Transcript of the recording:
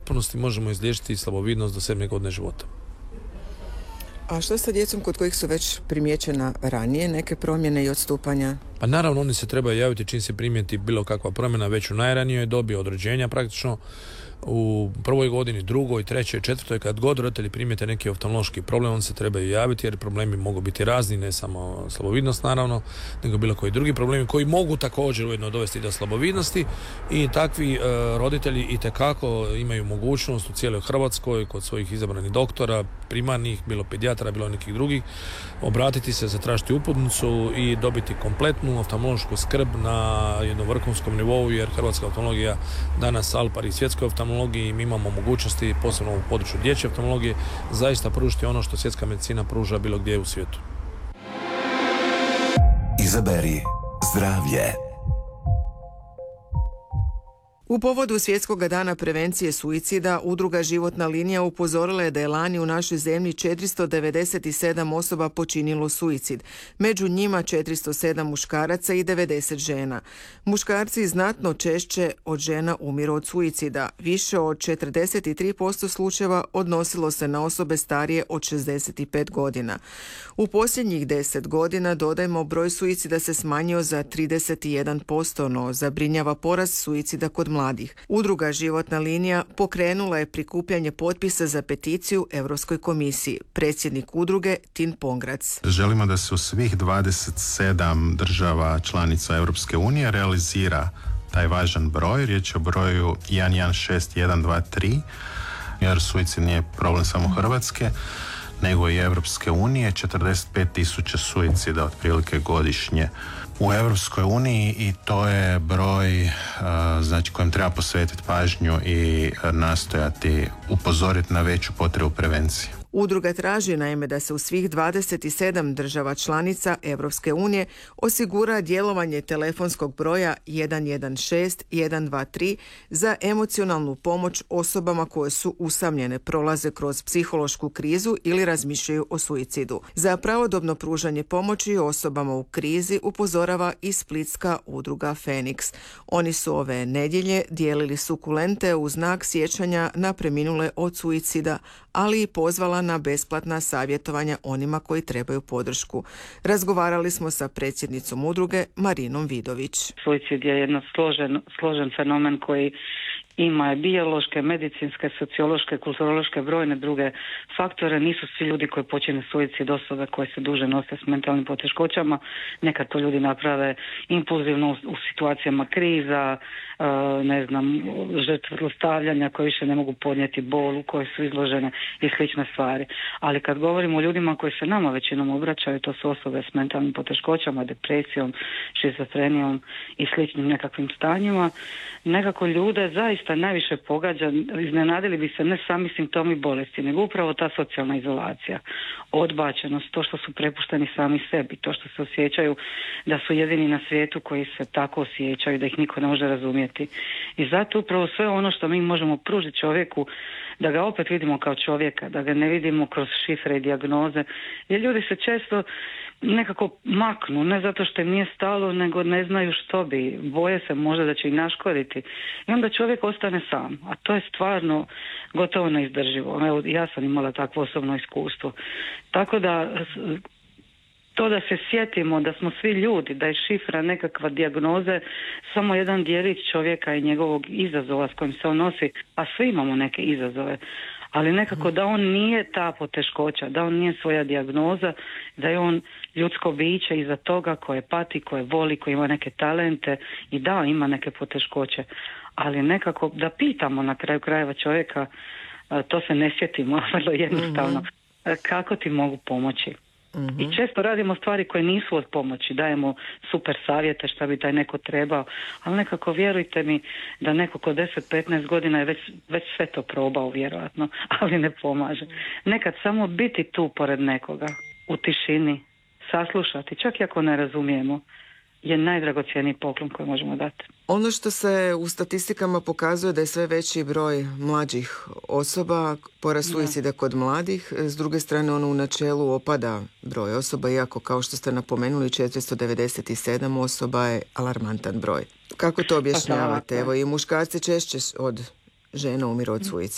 potpunosti možemo izliječiti slabovidnost do 7. godine života. A što sa djecom kod kojih su već primijećena ranije neke promjene i odstupanja? Pa naravno, oni se trebaju javiti čim se primijeti bilo kakva promjena već u najranijoj dobi od rođenja praktično. U prvoj godini, drugoj, trećoj, četvrtoj, kad god roditelji primijete neki oftalmološki problem, on se trebaju javiti jer problemi mogu biti razni, ne samo slabovidnost naravno, nego bilo koji drugi problemi koji mogu također ujedno dovesti do slabovidnosti i takvi roditelji itekako imaju mogućnost u cijeloj Hrvatskoj kod svojih izabranih doktora, primarnih, bilo pedijatara, bilo nekih drugih, obratiti se, zatražiti uputnicu i dobiti kompletnu oftalmološku skrb na jednom vrhunskom nivou, jer hrvatska oftalmologija danas al pari svjetskoj oftalmologiji, mi imamo mogućnosti, posebno u području dječje oftalmologije, zaista pružiti ono što svjetska medicina pruža bilo gdje u svijetu. Izaberi zdravlje. U povodu Svjetskog dana prevencije suicida, udruga Životna linija upozorila je da je lani u našoj zemlji 497 osoba počinilo suicid. Među njima 407 muškaraca i 90 žena. Muškarci znatno češće od žena umiru od suicida. Više od 43% slučajeva odnosilo se na osobe starije od 65 godina. U posljednjih 10 godina, dodajmo, broj suicida se smanjio za 31%, no zabrinjava porast suicida kod mladih. Udruga Životna linija pokrenula je prikupljanje potpisa za peticiju Europskoj komisiji. Predsjednik udruge Tin Pongrac. Želimo da se u svih 27 država članica Europske unije realizira taj važan broj. Riječ je o broju 116123, jer suicid nije problem samo Hrvatske, nego i Europske unije. 45.000 suicida otprilike godišnje u Europskoj uniji i to je broj znači kojem treba posvetiti pažnju i nastojati upozoriti na veću potrebu prevencije. Udruga traži naime da se u svih 27 država članica Europske unije osigura djelovanje telefonskog broja 116 123 za emocionalnu pomoć osobama koje su usamljene, prolaze kroz psihološku krizu ili razmišljaju o suicidu. Za pravodobno pružanje pomoći osobama u krizi upozorava i splitska udruga Feniks. Oni su ove nedjelje dijelili sukulente u znak sjećanja na preminule od suicida, ali i pozvala na besplatna savjetovanja onima koji trebaju podršku. Razgovarali smo sa predsjednicom udruge Marinom Vidović. Suicid je jedan složen fenomen koji ima biološke, medicinske, sociološke, kulturološke, brojne druge faktore. Nisu svi ljudi koji počine suicid osobe koje se duže nose s mentalnim poteškoćama. Nekad to ljudi naprave impulzivno u situacijama kriza, žrtve zlostavljanja koje više ne mogu podnijeti bol u kojoj su izložene i slične stvari. Ali kad govorimo o ljudima koji se nama većinom obraćaju, to su osobe s mentalnim poteškoćama, depresijom, šizofrenijom i sličnim nekakvim stanjima, nekako ljude zaista najviše pogađa, iznenadili bi se ne sami simptomi bolesti, nego upravo ta socijalna izolacija, odbačenost, to što su prepušteni sami sebi, to što se osjećaju da su jedini na svijetu koji se tako osjećaju, da ih niko ne može razumjeti. I zato upravo sve ono što mi možemo pružiti čovjeku, da ga opet vidimo kao čovjeka, da ga ne vidimo kroz šifre i dijagnoze, jer ljudi se često nekako maknu, ne zato što im nije stalo, nego ne znaju što bi, boje se možda da će ih naškoditi i onda čovjek ostane sam, a to je stvarno gotovo neizdrživo. Evo, ja sam imala takvo osobno iskustvo. Tako da to da se sjetimo da smo svi ljudi, da je šifra nekakva dijagnoze samo jedan djelić čovjeka i njegovog izazova s kojim se on nosi, a svi imamo neke izazove, ali nekako da on nije ta poteškoća, da on nije svoja dijagnoza, da je on ljudsko biće iza toga koje pati, koje voli, koje ima neke talente i da, ima neke poteškoće, ali nekako da pitamo na kraju krajeva čovjeka, to se ne sjetimo, vrlo jednostavno, kako ti mogu pomoći. I često radimo stvari koje nisu od pomoći, dajemo super savjete šta bi taj neko trebao, ali nekako vjerujte mi da neko ko 10-15 godina je već sve to probao vjerojatno, ali ne pomaže. Nekad samo biti tu pored nekoga, u tišini, saslušati, čak i ako ne razumijemo, je najdragocjeniji poklon koji možemo dati. Ono što se u statistikama pokazuje da je sve veći broj mlađih osoba, porast suicida kod mladih, s druge strane ono u načelu opada broj osoba, iako kao što ste napomenuli 497 osoba je alarmantan broj. Kako to objašnjavate? Evo i muškarci češće od žena umiru od suicida.